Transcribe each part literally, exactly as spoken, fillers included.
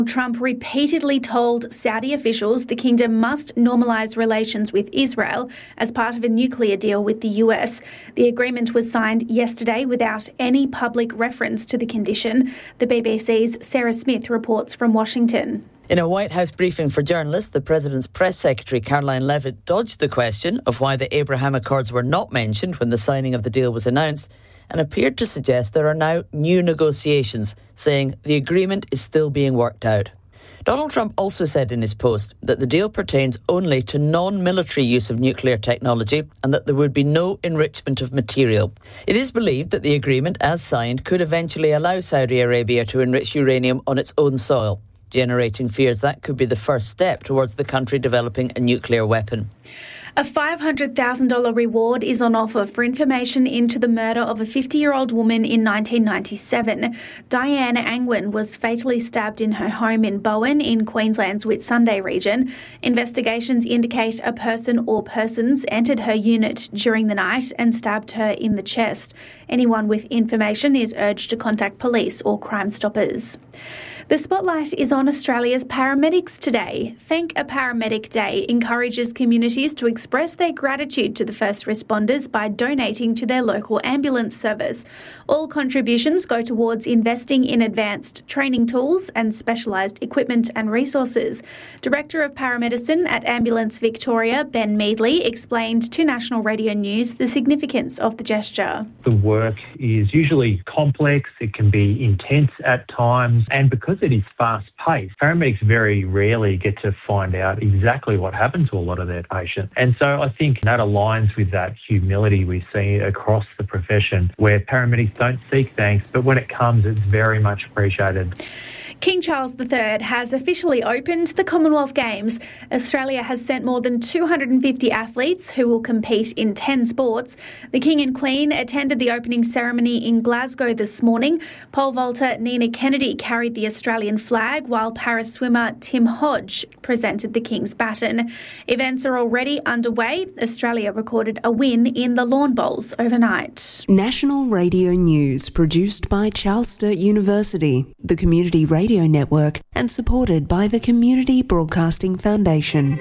Trump repeatedly told Saudi officials the kingdom must normalise relations with Israel as part of a nuclear deal with the U S. The agreement was signed yesterday without any public reference to the condition. The B B C's Sarah Smith reports from Washington. In a White House briefing for journalists, the President's press secretary, Caroline Leavitt, dodged the question of why the Abraham Accords were not mentioned when the signing of the deal was announced, and appeared to suggest there are now new negotiations, saying the agreement is still being worked out. Donald Trump also said in his post that the deal pertains only to non-military use of nuclear technology and that there would be no enrichment of material. It is believed that the agreement, as signed, could eventually allow Saudi Arabia to enrich uranium on its own soil, generating fears that could be the first step towards the country developing a nuclear weapon. A five hundred thousand dollars reward is on offer for information into the murder of a fifty-year-old woman in nineteen ninety-seven. Diane Angwin was fatally stabbed in her home in Bowen in Queensland's Whitsunday region. Investigations indicate a person or persons entered her unit during the night and stabbed her in the chest. Anyone with information is urged to contact police or Crime Stoppers. The spotlight is on Australia's paramedics today. Thank a Paramedic Day encourages communities to express their gratitude to the first responders by donating to their local ambulance service. All contributions go towards investing in advanced training tools and specialised equipment and resources. Director of Paramedicine at Ambulance Victoria, Ben Meadley, explained to National Radio News the significance of the gesture. The work is usually complex, it can be intense at times, and because it is fast-paced, paramedics very rarely get to find out exactly what happened to a lot of their patients. And so I think that aligns with that humility we see across the profession, where paramedics don't seek thanks, but when it comes, it's very much appreciated. King Charles the Third has officially opened the Commonwealth Games. Australia has sent more than two hundred fifty athletes who will compete in ten sports. The King and Queen attended the opening ceremony in Glasgow this morning. Pole vaulter Nina Kennedy carried the Australian flag, while Paris swimmer Tim Hodge presented the King's baton. Events are already underway. Australia recorded a win in the Lawn Bowls overnight. National Radio News, produced by Charles Sturt University, the Community Radio Network, and supported by the Community Broadcasting Foundation.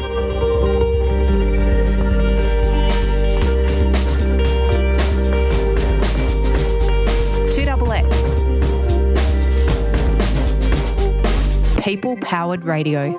two X X. People-powered radio.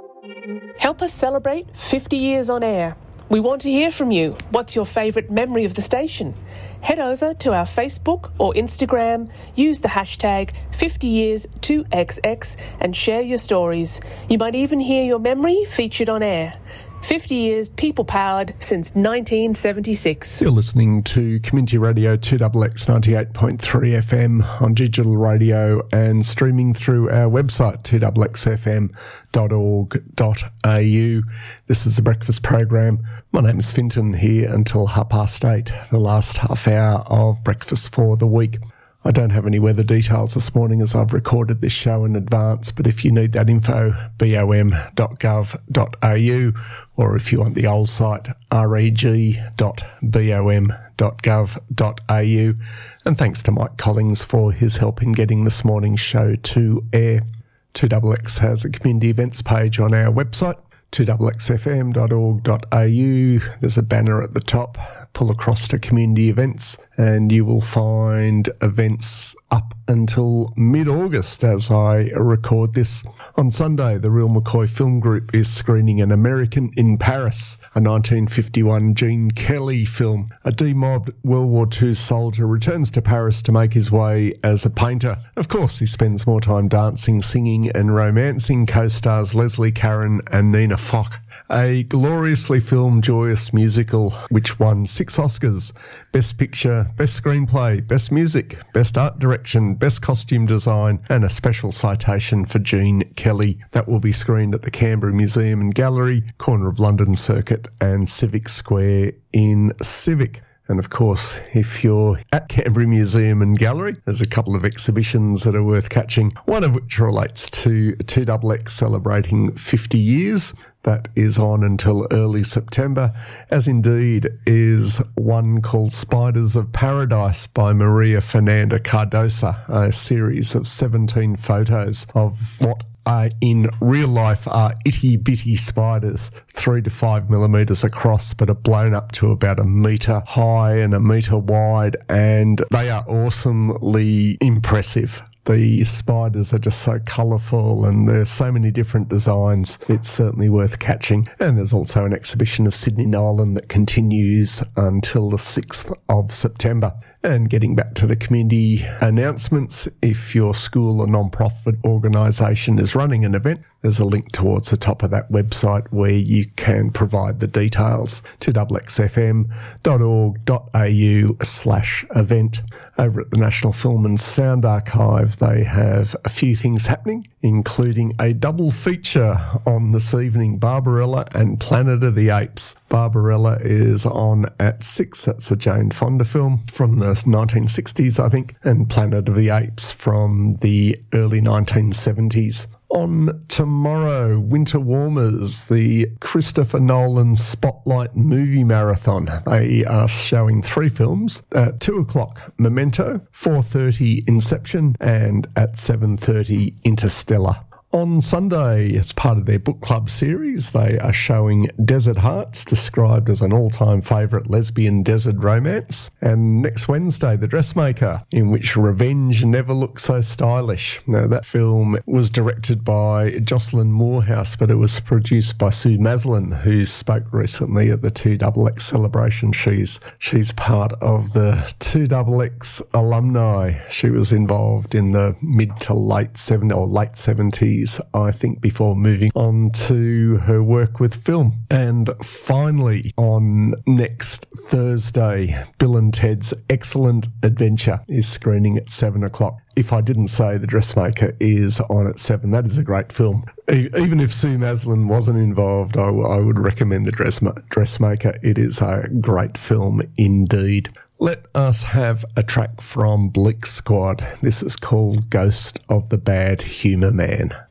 Help us celebrate fifty years on air. We want to hear from you. What's your favourite memory of the station? Head over to our Facebook or Instagram, use the hashtag fifty years two X X and share your stories. You might even hear your memory featured on air. fifty years people-powered since nineteen seventy-six. You're listening to Community Radio two X X ninety-eight point three F M on digital radio and streaming through our website two x x f m dot org dot a u. This is the breakfast program. My name is Finton, here until half past eight, the last half hour of breakfast for the week. I don't have any weather details this morning as I've recorded this show in advance, but if you need that info, bom dot gov dot a u, or if you want the old site, reg dot bom dot gov dot a u. And thanks to Mike Collins for his help in getting this morning's show to air. two X X has a community events page on our website, two x x f m dot org dot a u. There's a banner at the top. Pull across to community events and you will find events up until mid-August as I record this. On Sunday, the Real McCoy Film Group is screening An American in Paris, a nineteen fifty-one Gene Kelly film. A demobbed World War Two soldier returns to Paris to make his way as a painter. Of course, he spends more time dancing, singing and romancing. Co-stars Leslie Caron and Nina Fock. A gloriously filmed, joyous musical which won six Oscars: Best Picture, Best Screenplay, Best Music, Best Art Direction, Best Costume Design, and a special citation for Gene Kelly. That will be screened at the Canberra Museum and Gallery, corner of London Circuit and Civic Square in Civic. And of course, if you're at Canberra Museum and Gallery, there's a couple of exhibitions that are worth catching, one of which relates to two X X celebrating fifty years. That is on until early September, as indeed is one called Spiders of Paradise by Maria Fernanda Cardosa, a series of seventeen photos of what are in real life are itty-bitty spiders, three to five millimetres across, but are blown up to about a metre high and a metre wide, and they are awesomely impressive. The spiders are just so colourful and there's so many different designs. It's certainly worth catching. And there's also an exhibition of Sydney Nolan that continues until the sixth of September. And getting back to the community announcements, if your school or non-profit organisation is running an event, there's a link towards the top of that website where you can provide the details to xxfm dot org dot a u slash event. Over at the National Film and Sound Archive, they have a few things happening, including a double feature on this evening, Barbarella and Planet of the Apes. Barbarella is on at six. That's a Jane Fonda film from the nineteen sixties, I think, and Planet of the Apes from the early nineteen seventies. On tomorrow, Winter Warmers, the Christopher Nolan Spotlight Movie Marathon. They are showing three films. At two o'clock, Memento, four thirty, Inception, and at seven thirty, Interstellar. On Sunday, as part of their book club series, they are showing Desert Hearts, described as an all-time favourite lesbian desert romance. And next Wednesday, The Dressmaker, in which revenge never looks so stylish. Now, that film was directed by Jocelyn Moorhouse, but it was produced by Sue Maslin, who spoke recently at the two X X celebration. She's, she's part of the two X X alumni. She was involved in the mid to late seventies, or late seventies, I think, before moving on to her work with film. And finally, on next Thursday, Bill and Ted's Excellent Adventure is screening at seven o'clock. If I didn't say The Dressmaker is on at seven, that is a great film. Even if Sue Maslin wasn't involved, I, w- I would recommend The Dressma- Dressmaker. It is a great film indeed. Let us have a track from Bleak Squad. This is called Ghost of the Bad Humour Man.